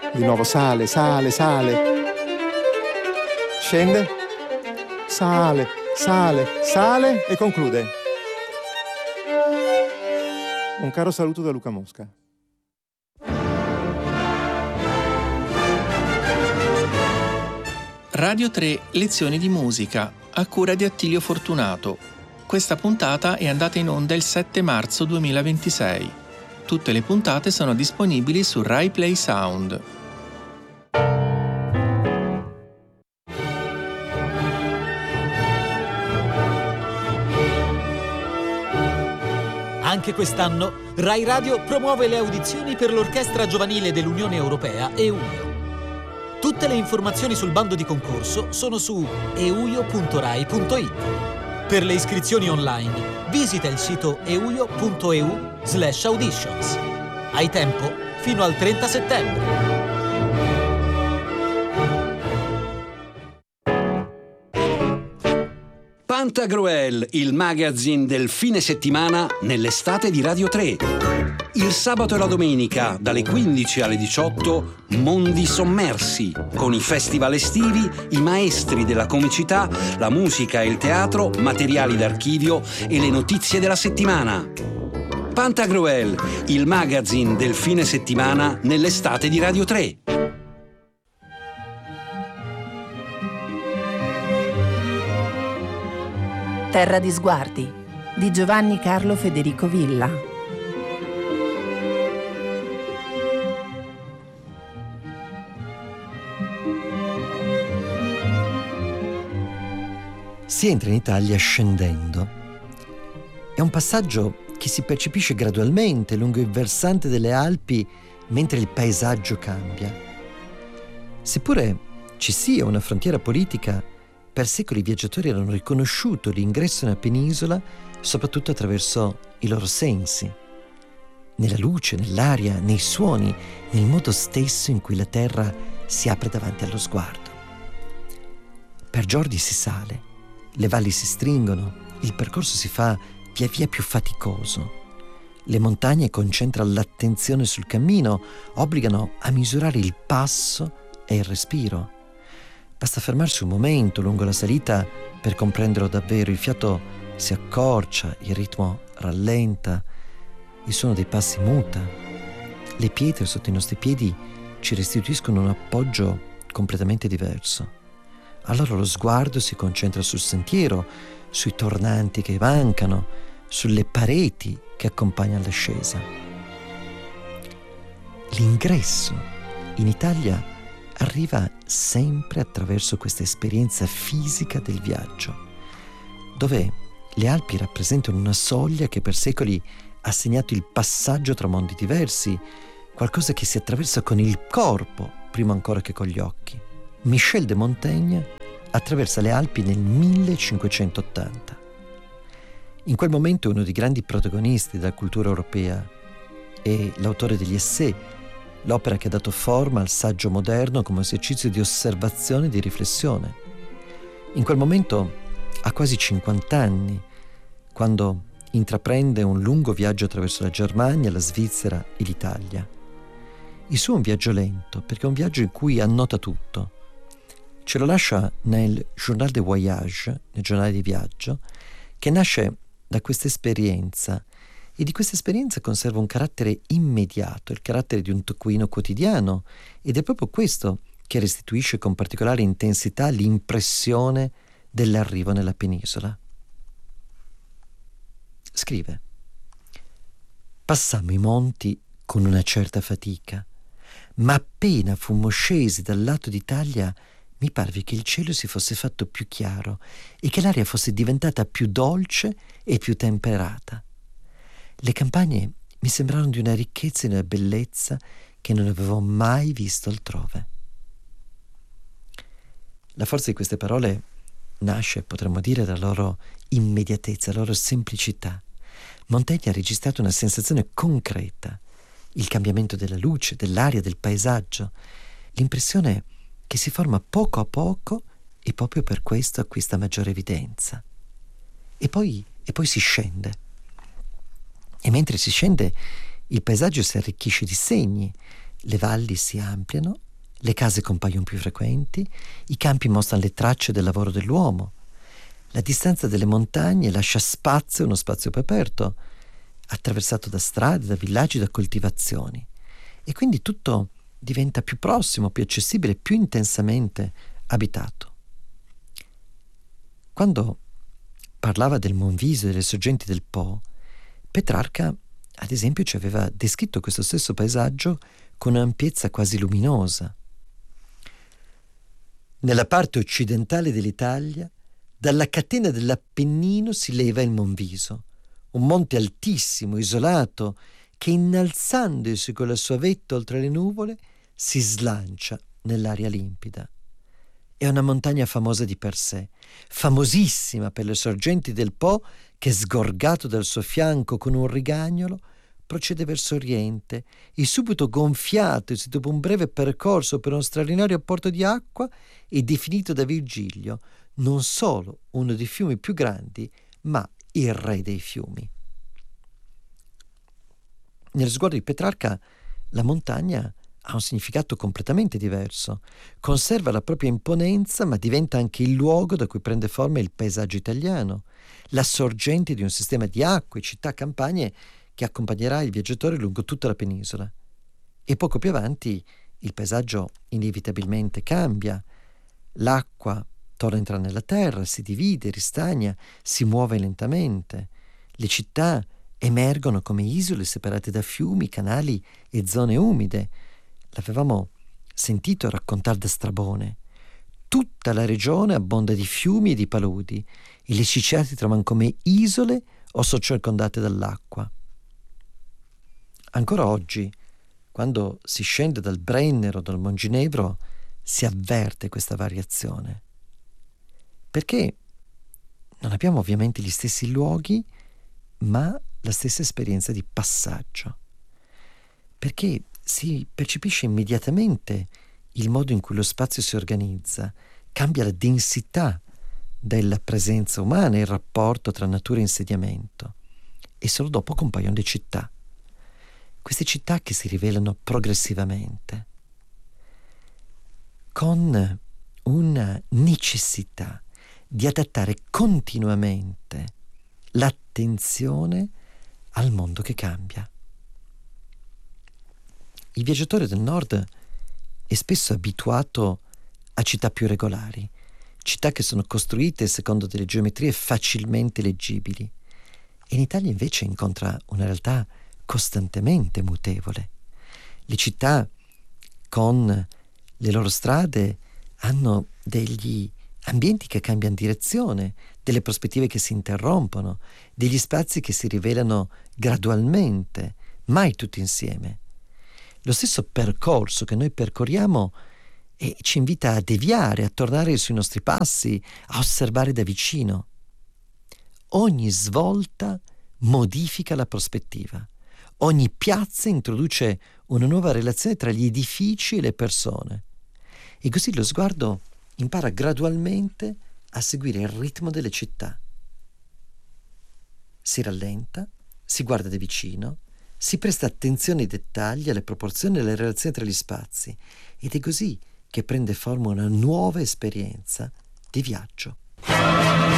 Di nuovo sale, sale, sale. Scende, sale, sale, sale e conclude. Un caro saluto da Luca Mosca. Radio 3 Lezioni di musica, a cura di Attilio Fortunato. Questa puntata è andata in onda il 7 marzo 2026. Tutte le puntate sono disponibili su Rai Play Sound. Anche quest'anno Rai Radio promuove le audizioni per l'Orchestra Giovanile dell'Unione Europea EUIO. Tutte le informazioni sul bando di concorso sono su euio.rai.it. Per le iscrizioni online visita il sito euio.eu/auditions. Hai tempo fino al 30 settembre. Pantagruel, il magazine del fine settimana nell'estate di Radio 3. Il sabato e la domenica, dalle 15 alle 18, Mondi Sommersi, con i festival estivi, i maestri della comicità, la musica e il teatro, materiali d'archivio e le notizie della settimana. Pantagruel, il magazine del fine settimana nell'estate di Radio 3. Terra di sguardi di Giovanni Carlo Federico Villa. Si entra in Italia scendendo. È un passaggio che si percepisce gradualmente lungo il versante delle Alpi mentre il paesaggio cambia. Seppure ci sia una frontiera politica, per secoli i viaggiatori hanno riconosciuto l'ingresso nella penisola soprattutto attraverso i loro sensi, nella luce, nell'aria, nei suoni, nel modo stesso in cui la terra si apre davanti allo sguardo. Per giorni si sale, le valli si stringono, il percorso si fa via via più faticoso. Le montagne concentrano l'attenzione sul cammino, obbligano a misurare il passo e il respiro. Basta fermarsi un momento lungo la salita per comprenderlo davvero. Il fiato si accorcia, il ritmo rallenta, il suono dei passi muta. Le pietre sotto i nostri piedi ci restituiscono un appoggio completamente diverso. Allora lo sguardo si concentra sul sentiero, sui tornanti che mancano, sulle pareti che accompagnano l'ascesa. L'ingresso in Italia arriva sempre attraverso questa esperienza fisica del viaggio, dove le Alpi rappresentano una soglia che per secoli ha segnato il passaggio tra mondi diversi, qualcosa che si attraversa con il corpo prima ancora che con gli occhi. Michel de Montaigne attraversa le Alpi nel 1580. In quel momento è uno dei grandi protagonisti della cultura europea. È l'autore degli Essai, l'opera che ha dato forma al saggio moderno come esercizio di osservazione e di riflessione. In quel momento ha quasi 50 anni, quando intraprende un lungo viaggio attraverso la Germania, la Svizzera e l'Italia. Il suo è un viaggio lento, perché è un viaggio in cui annota tutto. Ce lo lascia nel Journal de Voyage, nel giornale di viaggio, che nasce da questa esperienza, e di questa esperienza conserva un carattere immediato, il carattere di un taccuino quotidiano, ed è proprio questo che restituisce con particolare intensità l'impressione dell'arrivo nella penisola. Scrive: passammo i monti con una certa fatica, ma appena fummo scesi dal lato d'Italia mi parve che il cielo si fosse fatto più chiaro e che l'aria fosse diventata più dolce e più temperata. Le campagne mi sembrarono di una ricchezza e di una bellezza che non avevo mai visto altrove. La forza di queste parole nasce, potremmo dire, dalla loro immediatezza, la loro semplicità. Montaigne ha registrato una sensazione concreta, il cambiamento della luce, dell'aria, del paesaggio, l'impressione che si forma poco a poco e proprio per questo acquista maggiore evidenza. E poi si scende. E mentre si scende, il paesaggio si arricchisce di segni, le valli si ampliano, le case compaiono più frequenti, i campi mostrano le tracce del lavoro dell'uomo. La distanza delle montagne lascia spazio, uno spazio più aperto, attraversato da strade, da villaggi, da coltivazioni. E quindi tutto diventa più prossimo, più accessibile, più intensamente abitato. Quando parlava del Monviso e delle sorgenti del Po, Petrarca, ad esempio, ci aveva descritto questo stesso paesaggio con un'ampiezza quasi luminosa. Nella parte occidentale dell'Italia, dalla catena dell'Appennino si leva il Monviso, un monte altissimo, isolato, che innalzandosi con la sua vetta oltre le nuvole si slancia nell'aria limpida. È una montagna famosa di per sé, famosissima per le sorgenti del Po che, sgorgato dal suo fianco con un rigagnolo, procede verso oriente e subito gonfiatosi dopo un breve percorso per uno straordinario apporto di acqua è definito da Virgilio non solo uno dei fiumi più grandi, ma il re dei fiumi. Nello sguardo di Petrarca la montagna ha un significato completamente diverso. Conserva la propria imponenza, ma diventa anche il luogo da cui prende forma il paesaggio italiano, la sorgente di un sistema di acque, città, campagne che accompagnerà il viaggiatore lungo tutta la penisola. E poco più avanti il paesaggio inevitabilmente cambia. L'acqua torna a entrare nella terra, si divide, ristagna, si muove lentamente. Le città emergono come isole separate da fiumi, canali e zone umide. L'avevamo sentito raccontare da Strabone. Tutta la regione abbonda di fiumi e di paludi e le città si trovano come isole o sono circondate dall'acqua. Ancora oggi, quando si scende dal Brennero o dal Monginevro, si avverte questa variazione. Perché non abbiamo ovviamente gli stessi luoghi, ma la stessa esperienza di passaggio. Perché si percepisce immediatamente il modo in cui lo spazio si organizza, cambia la densità della presenza umana, il rapporto tra natura e insediamento. E solo dopo compaiono le città. Queste città che si rivelano progressivamente, con una necessità di adattare continuamente l'attenzione al mondo che cambia. Il viaggiatore del nord è spesso abituato a città più regolari, città che sono costruite secondo delle geometrie facilmente leggibili. E in Italia invece incontra una realtà costantemente mutevole. Le città con le loro strade hanno degli ambienti che cambiano direzione, delle prospettive che si interrompono, degli spazi che si rivelano gradualmente, mai tutti insieme. Lo stesso percorso che noi percorriamo ci invita a deviare, a tornare sui nostri passi, a osservare da vicino. Ogni svolta modifica la prospettiva. Ogni piazza introduce una nuova relazione tra gli edifici e le persone. E così lo sguardo impara gradualmente a seguire il ritmo delle città. Si rallenta, si guarda da vicino, si presta attenzione ai dettagli, alle proporzioni e alle relazioni tra gli spazi. Ed è così che prende forma una nuova esperienza di viaggio.